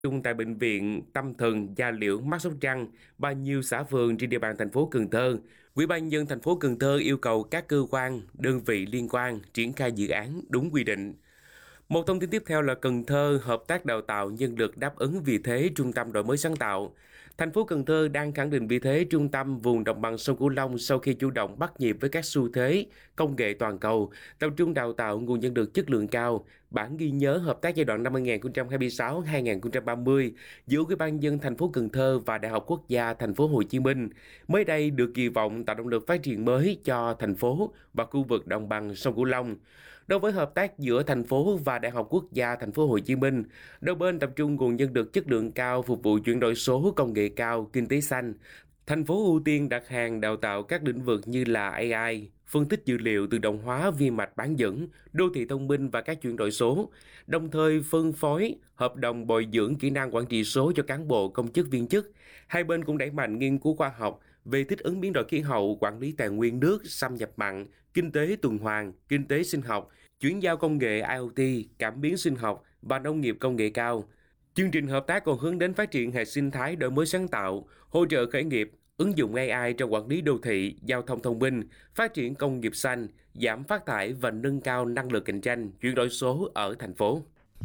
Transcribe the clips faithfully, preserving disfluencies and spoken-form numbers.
Chung tại bệnh viện Tâm Thần, Gia Liễu, Mắt Sóc Trăng và nhiều xã phường trên địa bàn thành phố Cần Thơ, Ủy ban nhân dân thành phố Cần Thơ yêu cầu các cơ quan, đơn vị liên quan triển khai dự án đúng quy định. Một thông tin tiếp theo là Cần Thơ hợp tác đào tạo nhân lực đáp ứng vị thế trung tâm đổi mới sáng tạo. Thành phố Cần Thơ đang khẳng định vị thế trung tâm vùng đồng bằng sông Cửu Long sau khi chủ động bắt nhịp với các xu thế công nghệ toàn cầu, tập trung đào tạo nguồn nhân lực chất lượng cao. Bản ghi nhớ hợp tác giai đoạn năm hai nghìn không trăm hai mươi sáu đến hai nghìn không trăm ba mươi giữa Ủy ban nhân dân thành phố Cần Thơ và Đại học Quốc gia thành phố Hồ Chí Minh mới đây được kỳ vọng tạo động lực phát triển mới cho thành phố và khu vực đồng bằng sông Cửu Long. Đối với hợp tác giữa thành phố và Đại học Quốc gia thành phố Hồ Chí Minh, đôi bên tập trung nguồn nhân lực chất lượng cao phục vụ chuyển đổi số, công nghệ cao, kinh tế xanh. Thành phố ưu tiên đặt hàng đào tạo các lĩnh vực như là a i, phân tích dữ liệu, tự động hóa vi mạch bán dẫn, đô thị thông minh và các chuyển đổi số, đồng thời phân phối hợp đồng bồi dưỡng kỹ năng quản trị số cho cán bộ công chức viên chức. Hai bên cũng đẩy mạnh nghiên cứu khoa học về thích ứng biến đổi khí hậu, quản lý tài nguyên nước, xâm nhập mặn, kinh tế tuần hoàn, kinh tế sinh học, chuyển giao công nghệ i o t, cảm biến sinh học và nông nghiệp công nghệ cao. Chương trình hợp tác còn hướng đến phát triển hệ sinh thái đổi mới sáng tạo, hỗ trợ khởi nghiệp, ứng dụng a i trong quản lý đô thị, giao thông thông minh, phát triển công nghiệp xanh, giảm phát thải và nâng cao năng lực cạnh tranh, chuyển đổi số ở thành phố.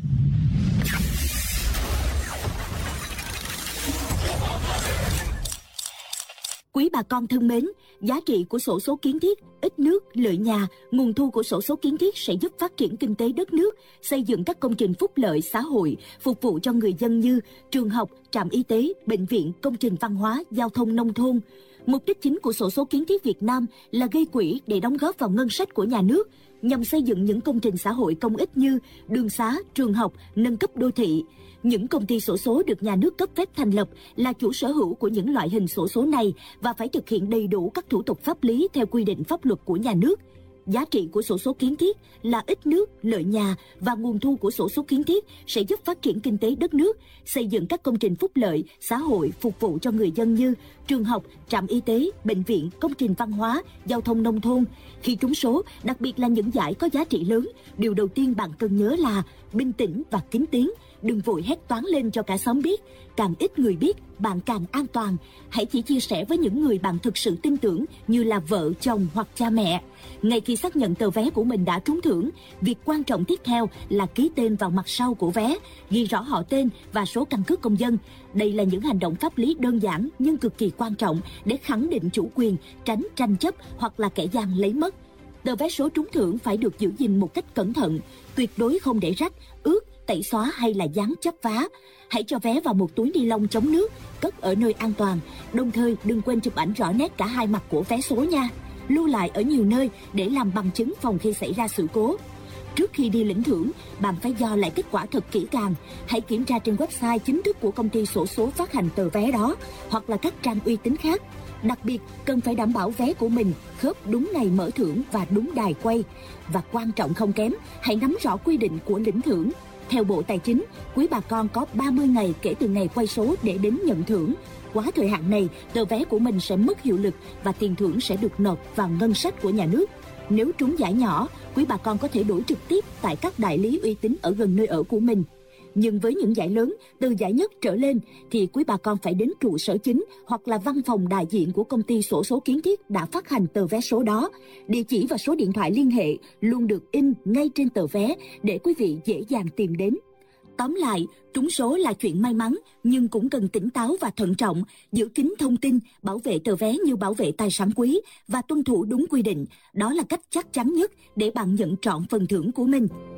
Quý bà con thân mến, giá trị của xổ số kiến thiết, ít nước, lợi nhà, nguồn thu của xổ số kiến thiết sẽ giúp phát triển kinh tế đất nước, xây dựng các công trình phúc lợi xã hội, phục vụ cho người dân như trường học, trạm y tế, bệnh viện, công trình văn hóa, giao thông nông thôn. Mục đích chính của xổ số kiến thiết Việt Nam là gây quỹ để đóng góp vào ngân sách của nhà nước, nhằm xây dựng những công trình xã hội công ích như đường xá, trường học, nâng cấp đô thị. Những công ty xổ số được nhà nước cấp phép thành lập là chủ sở hữu của những loại hình xổ số này và phải thực hiện đầy đủ các thủ tục pháp lý theo quy định pháp luật của nhà nước. Giá trị của xổ số kiến thiết là ít nước, lợi nhà và nguồn thu của xổ số kiến thiết sẽ giúp phát triển kinh tế đất nước, xây dựng các công trình phúc lợi, xã hội phục vụ cho người dân như trường học, trạm y tế, bệnh viện, công trình văn hóa, giao thông nông thôn. Khi trúng số, đặc biệt là những giải có giá trị lớn, điều đầu tiên bạn cần nhớ là bình tĩnh và kín tiếng. Đừng vội hét toáng lên cho cả xóm biết. Càng ít người biết, bạn càng an toàn. Hãy chỉ chia sẻ với những người bạn thực sự tin tưởng như là vợ, chồng hoặc cha mẹ. Ngay khi xác nhận tờ vé của mình đã trúng thưởng, việc quan trọng tiếp theo là ký tên vào mặt sau của vé, ghi rõ họ tên và số căn cước công dân. Đây là những hành động pháp lý đơn giản nhưng cực kỳ quan trọng để khẳng định chủ quyền, tránh tranh chấp hoặc là kẻ gian lấy mất. Tờ vé số trúng thưởng phải được giữ gìn một cách cẩn thận, tuyệt đối không để rách, ướt, tẩy xóa hay là dán chấp vá. Hãy cho vé vào một túi ni lông chống nước, cất ở nơi an toàn. Đồng thời đừng quên chụp ảnh rõ nét cả hai mặt của vé số nha. Lưu lại ở nhiều nơi để làm bằng chứng phòng khi xảy ra sự cố. Trước khi đi lĩnh thưởng, bạn phải dò lại kết quả thật kỹ càng. Hãy kiểm tra trên website chính thức của công ty xổ số phát hành tờ vé đó hoặc là các trang uy tín khác. Đặc biệt, cần phải đảm bảo vé của mình khớp đúng ngày mở thưởng và đúng đài quay. Và quan trọng không kém, hãy nắm rõ quy định của lĩnh thưởng. Theo Bộ Tài chính, quý bà con có ba mươi ngày kể từ ngày quay số để đến nhận thưởng. Quá thời hạn này, tờ vé của mình sẽ mất hiệu lực và tiền thưởng sẽ được nộp vào ngân sách của nhà nước. Nếu trúng giải nhỏ, quý bà con có thể đổi trực tiếp tại các đại lý uy tín ở gần nơi ở của mình. Nhưng với những giải lớn, từ giải nhất trở lên, thì quý bà con phải đến trụ sở chính hoặc là văn phòng đại diện của công ty xổ số kiến thiết đã phát hành tờ vé số đó. Địa chỉ và số điện thoại liên hệ luôn được in ngay trên tờ vé để quý vị dễ dàng tìm đến. Tóm lại, trúng số là chuyện may mắn, nhưng cũng cần tỉnh táo và thận trọng, giữ kín thông tin, bảo vệ tờ vé như bảo vệ tài sản quý và tuân thủ đúng quy định. Đó là cách chắc chắn nhất để bạn nhận trọn phần thưởng của mình.